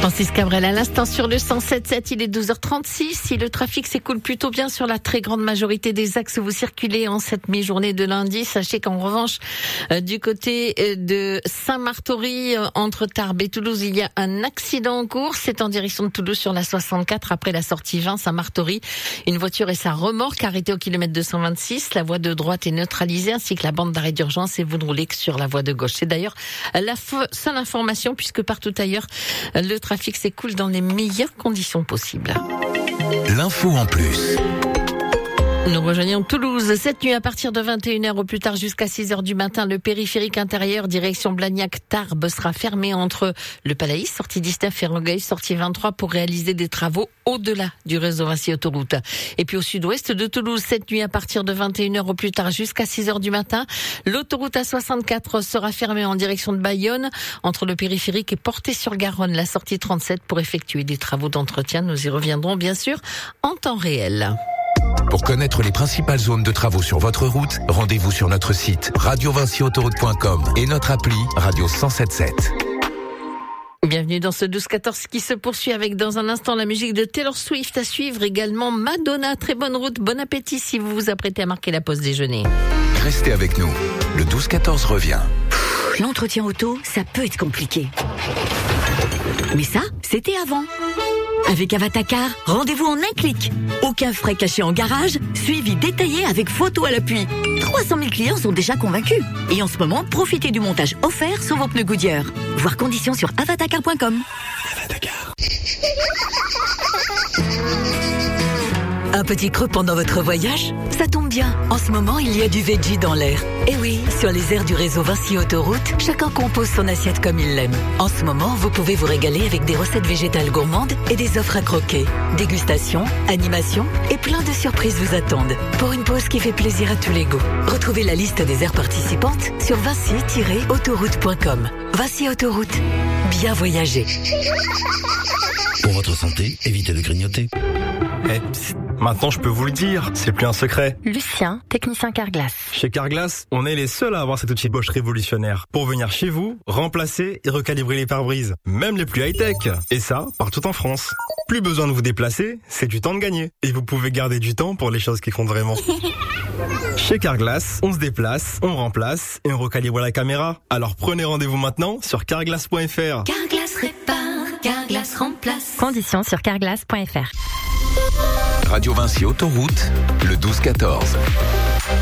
Francis Cabrel à l'instant sur le 107.7, il est 12h36. Si le trafic s'écoule plutôt bien sur la très grande majorité des axes où vous circulez en cette mi-journée de lundi, sachez qu'en revanche, du côté de Saint-Martory, entre Tarbes et Toulouse, il y a un accident en cours. C'est en direction de Toulouse sur la 64, après la sortie 20 Saint-Martory. Une voiture et sa remorque arrêtées au kilomètre 226. La voie de droite est neutralisée ainsi que la bande d'arrêt d'urgence et vous ne roulez que sur la voie de gauche. C'est d'ailleurs la seule information puisque partout ailleurs, le trafic s'écoule dans les meilleures conditions possibles. L'info en plus. Nous rejoignons Toulouse. Cette nuit, à partir de 21h au plus tard jusqu'à 6h du matin, le périphérique intérieur direction Blagnac-Tarbes sera fermé entre le Palaïs, sortie 19, et Longueuil, sortie 23 pour réaliser des travaux au-delà du réseau Vinci Autoroute. Et puis au sud-ouest de Toulouse, cette nuit, à partir de 21h au plus tard jusqu'à 6h du matin, l'autoroute A64 sera fermée en direction de Bayonne entre le périphérique et Portée-sur-Garonne, la sortie 37 pour effectuer des travaux d'entretien. Nous y reviendrons bien sûr en temps réel. Pour connaître les principales zones de travaux sur votre route, rendez-vous sur notre site radiovinciautoroute.com et notre appli Radio 107.7. Bienvenue dans ce 12-14 qui se poursuit avec dans un instant la musique de Taylor Swift, à suivre également Madonna. Très bonne route, bon appétit si vous vous apprêtez à marquer la pause déjeuner. Restez avec nous, le 12-14 revient. L'entretien auto, ça peut être compliqué. Mais ça, c'était avant. Avec Avatacar, rendez-vous en un clic. Aucun frais cachés en garage, suivi détaillé avec photo à l'appui. 300 000 clients sont déjà convaincus. Et en ce moment, profitez du montage offert sur vos pneus Goodyear. Voir conditions sur avatacar.com. Avatacar. Un petit creux pendant votre voyage? Ça tombe bien. En ce moment, il y a du veggie dans l'air. Et oui, sur les aires du réseau Vinci Autoroute, chacun compose son assiette comme il l'aime. En ce moment, vous pouvez vous régaler avec des recettes végétales gourmandes et des offres à croquer. Dégustation, animation et plein de surprises vous attendent. Pour une pause qui fait plaisir à tous les goûts. Retrouvez la liste des aires participantes sur vinci-autoroute.com. Vinci Autoroute. Bien voyager. Pour votre santé, évitez de grignoter. Maintenant, je peux vous le dire, c'est plus un secret. Lucien, technicien Carglass. Chez Carglass, on est les seuls à avoir cet outil Bosch révolutionnaire pour venir chez vous, remplacer et recalibrer les pare-brises, même les plus high-tech. Et ça, partout en France. Plus besoin de vous déplacer, c'est du temps de gagner. Et vous pouvez garder du temps pour les choses qui comptent vraiment. Chez Carglass, on se déplace, on remplace et on recalibre la caméra. Alors prenez rendez-vous maintenant sur carglass.fr. Carglass répare, Carglass remplace. Conditions sur carglass.fr. Radio Vinci Autoroute, le 12-14.